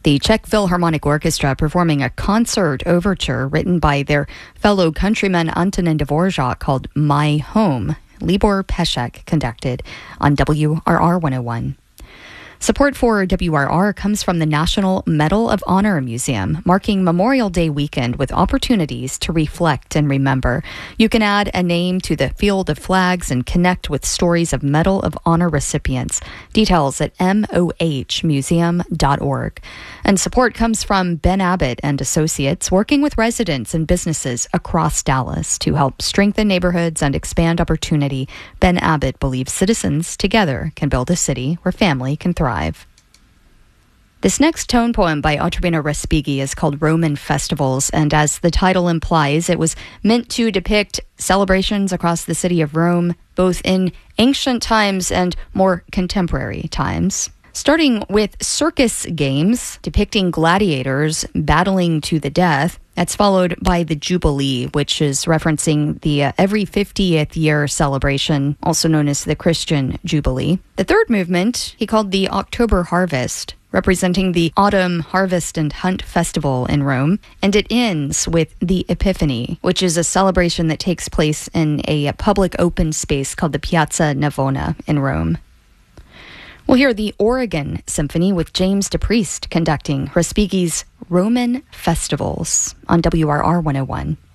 The Czech Philharmonic Orchestra performing a concert overture written by their fellow countryman Antonin Dvorak called My Home. Libor Pesek conducted on WRR 101. Support for WRR comes from the National Medal of Honor Museum, marking Memorial Day weekend with opportunities to reflect and remember. You can add a name to the field of flags and connect with stories of Medal of Honor recipients. Details at mohmuseum.org. And support comes from Ben Abbott and Associates, working with residents and businesses across Dallas to help strengthen neighborhoods and expand opportunity. Ben Abbott believes citizens together can build a city where family can thrive. This next tone poem by Ottobina Respighi is called Roman Festivals, and as the title implies, it was meant to depict celebrations across the city of Rome, both in ancient times and more contemporary times. Starting with circus games depicting gladiators battling to the death. That's followed by the Jubilee, which is referencing the every 50th year celebration, also known as the Christian Jubilee. The third movement he called the October Harvest, representing the Autumn Harvest and Hunt Festival in Rome. And it ends with the Epiphany, which is a celebration that takes place in a public open space called the Piazza Navona in Rome. We'll hear the Oregon Symphony with James DePriest conducting Respighi's Roman Festivals on WRR 101.